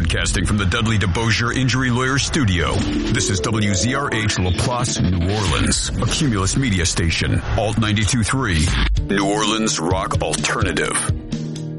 Broadcasting from the Dudley DeBosier Injury Lawyer Studio. This is WZRH LaPlace, New Orleans, a Cumulus media station, Alt 92.3, New Orleans Rock Alternative.